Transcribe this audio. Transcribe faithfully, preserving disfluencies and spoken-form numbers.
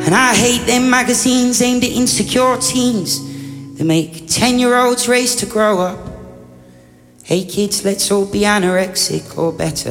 And I hate them magazines aimed at insecure teens that make ten-year-olds race to grow up. Hey kids, let's all be anorexic or better.